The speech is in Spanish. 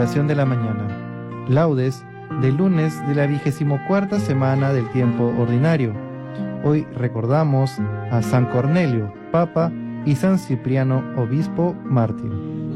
Oración de la mañana. Laudes del lunes de la 24ª semana del tiempo ordinario. Hoy recordamos a San Cornelio, Papa, y San Cipriano, Obispo mártir.